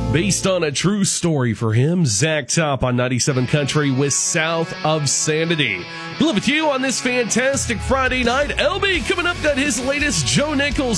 Based on a true story for him, Zach Top on 97 Country with South of Sanity. We'll live with you on this fantastic Friday night. LB coming up, got his latest Joe Nichols